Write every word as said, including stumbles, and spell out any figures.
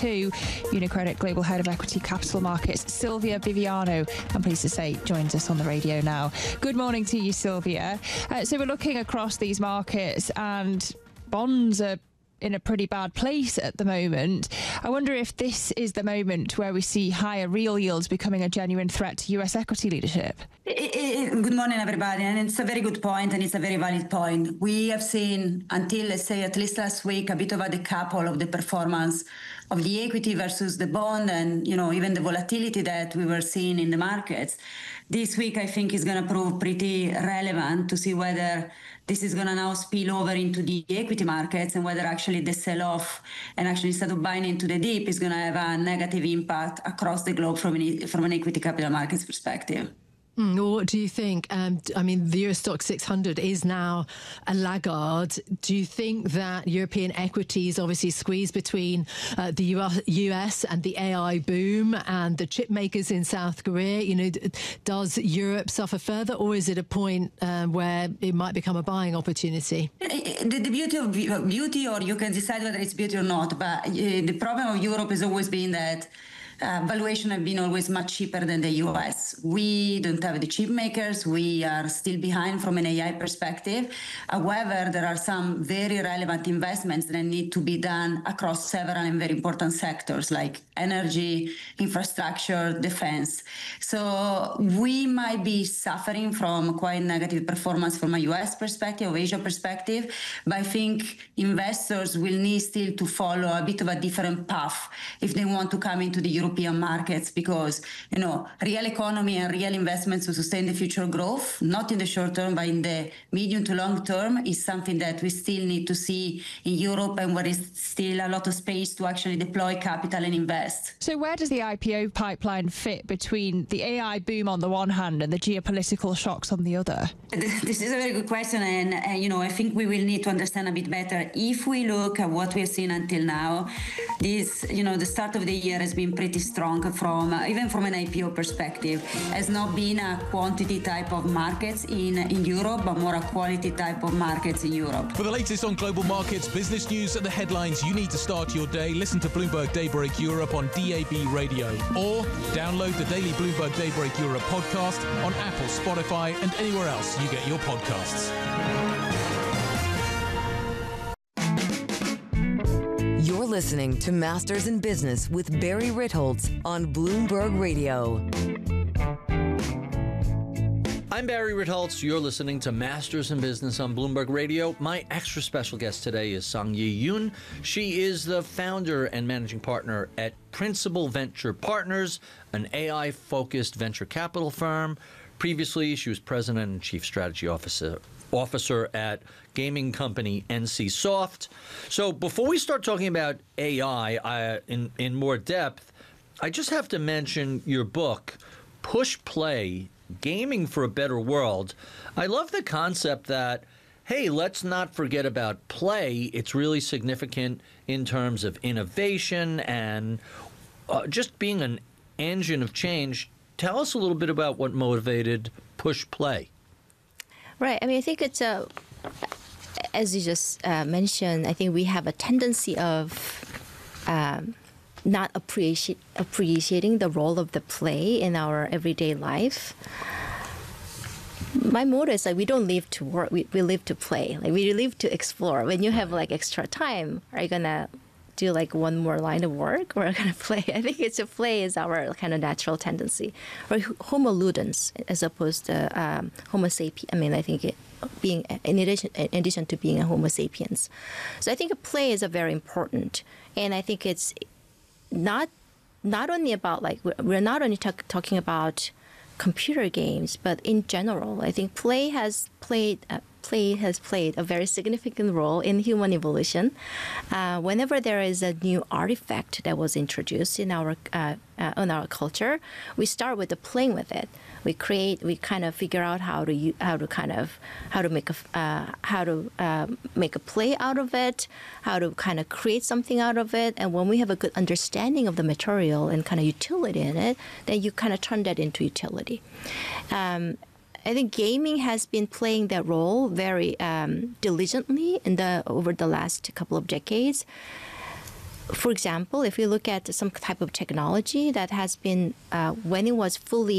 to UniCredit Global Head of Equity Capital Markets, Silvia Viviano, I'm pleased to say, joins us on the radio now. Good morning to you, Silvia. Uh, so we're looking across these markets and bonds are in a pretty bad place at the moment. I wonder if this is the moment where we see higher real yields becoming a genuine threat to U S equity leadership. Good morning, everybody. And it's a very good point, and it's a very valid point. We have seen, until, let's say, at least last week, a bit of a decouple of the performance of the equity versus the bond, and, you know, even the volatility that we were seeing in the markets. This week, I think, is going to prove pretty relevant to see whether this is going to now spill over into the equity markets and whether actually the sell-off and actually instead of buying into the dip is going to have a negative impact across the globe from an, from an equity capital markets perspective. Mm, well, what do you think? Um, I mean, the Euro Stoxx six hundred is now a laggard. Do you think that European equities obviously squeezed between uh, the U S and the A I boom and the chip makers in South Korea? You know, does Europe suffer further, or is it a point um, where it might become a buying opportunity? The, the beauty of beauty, or you can decide whether it's beauty or not, but uh, the problem of Europe has always been that Uh, valuation have been always much cheaper than the U S. We don't have the chip makers. We are still behind from an A I perspective. However, there are some very relevant investments that need to be done across several and very important sectors like energy, infrastructure, defense. So we might be suffering from quite negative performance from a U S perspective, or Asia perspective, but I think investors will need still to follow a bit of a different path if they want to come into the European markets, because, you know, real economy and real investments to sustain the future growth, not in the short term, but in the medium to long term, is something that we still need to see in Europe, and where is still a lot of space to actually deploy capital and invest. So where does the I P O pipeline fit between the A I boom on the one hand and the geopolitical shocks on the other? This is a very good question, and, uh, you know, I think we will need to understand a bit better. If we look at what we've seen until now, this, you know, the start of the year has been pretty strong from, uh, even from an I P O perspective. Has not been a quantity type of markets in, in Europe, but more a quality type of markets in Europe. For the latest on global markets, business news, and the headlines you need to start your day, listen to Bloomberg Daybreak Europe on D A B Radio, or download the daily Bloomberg Daybreak Europe podcast on Apple, Spotify, and anywhere else you get your podcasts. You're listening to Masters in Business with Barry Ritholtz on Bloomberg Radio. I'm Barry Ritholtz. You're listening to Masters in Business on Bloomberg Radio. My extra special guest today is Sang-Yi Yoon. She is the founder and managing partner at Principal Venture Partners, an A I-focused venture capital firm. Previously, she was president and chief strategy officer officer at gaming company N C Soft. So before we start talking about A I uh, in, in more depth, I just have to mention your book, Push Play, Gaming for a Better World. I love the concept that, hey, let's not forget about play. It's really significant in terms of innovation and uh, just being an engine of change. Tell us a little bit about what motivated Push Play. Right. I mean, I think it's a, as you just uh, mentioned, I think we have a tendency of um, not appreciate, appreciating the role of the play in our everyday life. My motto is like, we don't live to work, we, we live to play. Like, we live to explore. When you have like extra time, are you going to do like one more line of work, or kind of play? I think it's a play is our kind of natural tendency, or homo ludens as opposed to um, homo sapiens. I mean, I think it, being in addition, in addition to being a homo sapiens. So I think a play is a very important, and I think it's not not only about like we're not only talk, talking about computer games, but in general, I think play has played. Uh, Play has played a very significant role in human evolution. Uh, whenever there is a new artifact that was introduced in our uh, uh, in our culture, we start with the playing with it. We create, we kind of figure out how to how to kind of how to make a uh, how to uh, make a play out of it, how to kind of create something out of it. And when we have a good understanding of the material and kind of utility in it, then you kind of turn that into utility. Um, I think gaming has been playing that role very um, diligently in the over the last couple of decades. for example, if you look at some type of technology that has been, uh, when it was fully